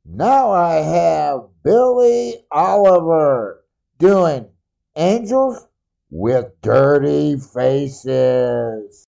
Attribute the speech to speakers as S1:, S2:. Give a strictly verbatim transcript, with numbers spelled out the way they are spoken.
S1: Now I have Billy Oliver doing Angels with Dirty Faces.